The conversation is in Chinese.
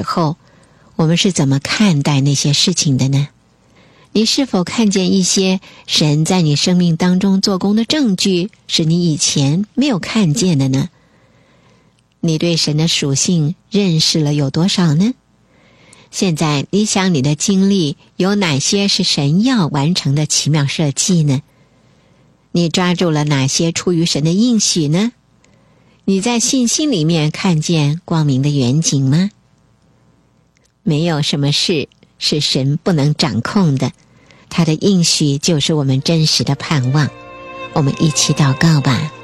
候，我们是怎么看待那些事情的呢？你是否看见一些神在你生命当中做工的证据，是你以前没有看见的呢？你对神的属性认识了有多少呢？现在你想你的经历有哪些是神要完成的奇妙设计呢？你抓住了哪些出于神的应许呢？你在信心里面看见光明的远景吗？没有什么事是神不能掌控的，他的应许就是我们真实的盼望。我们一起祷告吧。